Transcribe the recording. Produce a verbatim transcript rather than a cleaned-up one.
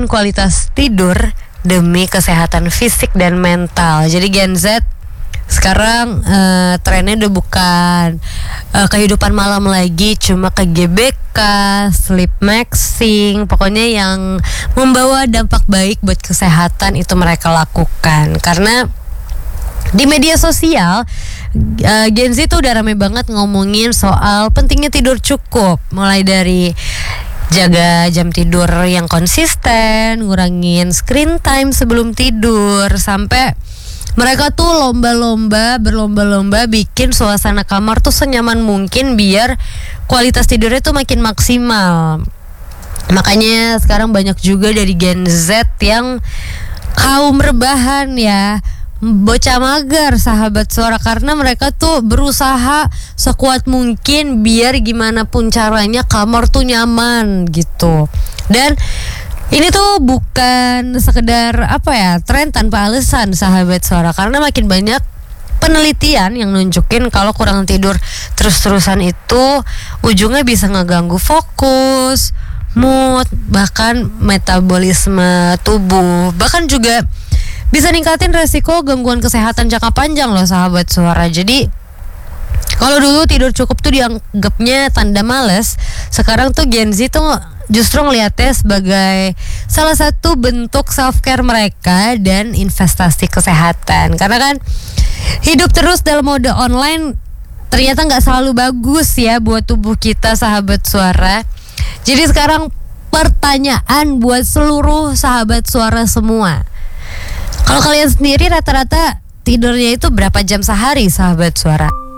pentingin kualitas tidur demi kesehatan fisik dan mental. Jadi Gen Z sekarang uh, trennya udah bukan uh, kehidupan malam lagi, cuma ke G B K, sleep maxing, pokoknya yang membawa dampak baik buat kesehatan itu mereka lakukan. Karena di media sosial uh, Gen Z tuh udah rame banget ngomongin soal pentingnya tidur cukup, mulai dari jaga jam tidur yang konsisten, ngurangin screen time sebelum tidur, sampai mereka tuh lomba-lomba, berlomba-lomba bikin suasana kamar tuh senyaman mungkin biar kualitas tidurnya tuh makin maksimal. Makanya sekarang banyak juga dari Gen Z yang kaum rebahan ya, bocah mager sahabat suara, karena mereka tuh berusaha sekuat mungkin biar gimana pun caranya kamar tuh nyaman gitu. Dan ini tuh bukan sekedar apa ya, tren tanpa alasan sahabat suara, karena makin banyak penelitian yang nunjukin kalau kurang tidur terus-terusan itu ujungnya bisa ngeganggu fokus, mood, bahkan metabolisme tubuh, bahkan juga bisa ningkatin resiko gangguan kesehatan jangka panjang loh sahabat suara. Jadi kalau dulu tidur cukup tuh dianggapnya tanda males, sekarang tuh Gen Z tuh justru ngeliatnya sebagai salah satu bentuk self care mereka dan investasi kesehatan. Karena kan hidup terus dalam mode online ternyata nggak selalu bagus ya buat tubuh kita sahabat suara. Jadi sekarang pertanyaan buat seluruh sahabat suara semua, kalau kalian sendiri rata-rata tidurnya itu berapa jam sehari sahabat suara?